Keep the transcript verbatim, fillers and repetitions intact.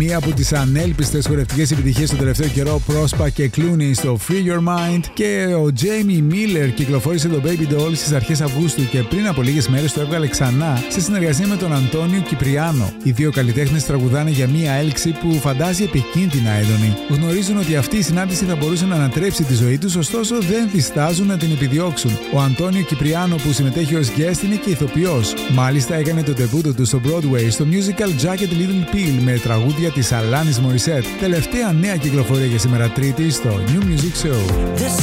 Μία από τις ανέλπιστες χορευτικές επιτυχίες τον τελευταίο καιρό, Prospa και Clooney στο Free Your Mind, και ο Jamie Miller κυκλοφόρησε το Baby Doll στις αρχές Αυγούστου και πριν από λίγες μέρες το έβγαλε ξανά σε συνεργασία με τον Αντώνιο Κυπριάνο. Οι δύο καλλιτέχνες τραγουδάνε για μία έλξη που φαντάζει επικίνδυνα έντονη. Γνωρίζουν ότι αυτή η συνάντηση θα μπορούσε να ανατρέψει τη ζωή τους, ωστόσο δεν διστάζουν να την επιδιώξουν. Ο Αντώνιο Κυπριάνο, που συμμετέχει ως guest, είναι και ηθοποιός. Μάλιστα έκανε το τεμπούτο του στο Broadway στο musical Jagged Little Pill με τραγούδια της Alanis Morissette. Τελευταία νέα κυκλοφορία για σήμερα Τρίτη στο New Music Show.